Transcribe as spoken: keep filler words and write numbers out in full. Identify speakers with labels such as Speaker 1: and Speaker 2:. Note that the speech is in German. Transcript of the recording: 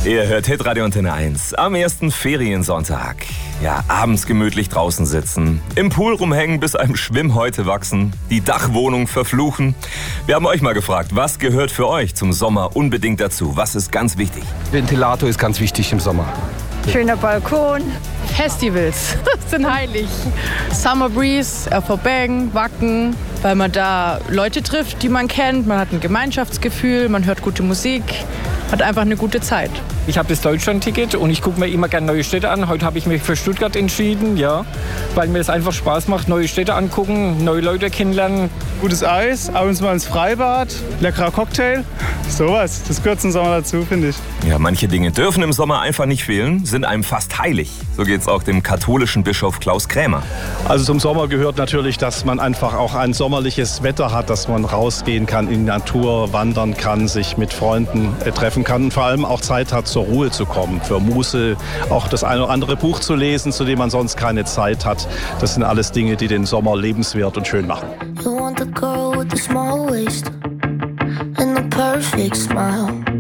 Speaker 1: Ihr hört Hitradio Antenne eins am ersten Feriensonntag. Ja, abends gemütlich draußen sitzen, im Pool rumhängen, bis einem Schwimmhäute wachsen, die Dachwohnung verfluchen. Wir haben euch mal gefragt, was gehört für euch zum Sommer unbedingt dazu? Was ist ganz wichtig?
Speaker 2: Ventilator ist ganz wichtig im Sommer.
Speaker 3: Schöner Balkon.
Speaker 4: Festivals sind heilig. Summer Breeze, R V Bang, Wacken, weil man da Leute trifft, die man kennt. Man hat ein Gemeinschaftsgefühl, man hört gute Musik, hat einfach eine gute Zeit.
Speaker 5: Ich habe das Deutschland-Ticket und ich gucke mir immer gerne neue Städte an. Heute habe ich mich für Stuttgart entschieden, ja, weil mir es einfach Spaß macht, neue Städte angucken, neue Leute kennenlernen.
Speaker 6: Gutes Eis, ab und zu mal ins Freibad, leckerer Cocktail, sowas. Das gehört zum Sommer dazu, finde ich.
Speaker 1: Ja, manche Dinge dürfen im Sommer einfach nicht fehlen, sind einem fast heilig. So geht's auch dem katholischen Bischof Klaus Krämer.
Speaker 7: Also zum Sommer gehört natürlich, dass man einfach auch ein sommerliches Wetter hat, dass man rausgehen kann in die Natur, wandern kann, sich mit Freunden äh, treffen kann und vor allem auch Zeit hat, zur Ruhe zu kommen, für Muße, auch das eine oder andere Buch zu lesen, zu dem man sonst keine Zeit hat. Das sind alles Dinge, die den Sommer lebenswert und schön machen.
Speaker 8: You want the girl with the small waist and the perfect smile.